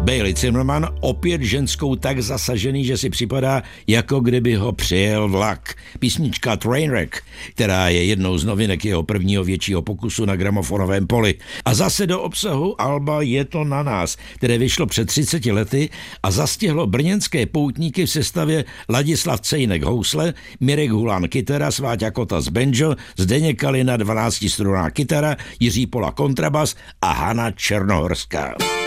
Bailey Zimmerman opět ženskou tak zasažený, že si připadá, jako kdyby ho přijel vlak. Písnička Trainwreck, která je jednou z novinek jeho prvního většího pokusu na gramofonovém poli. A zase do obsahu alba Je to na nás, které vyšlo před 30 lety a zastihlo brněnské poutníky v sestavě Ladislav Cejnek housle, Mirek Hulán kytara, Sváťa Kotas banjo, Zdeněk Kalina 12strunná kytara, Jiří Pola kontrabas a Hana Černohorská.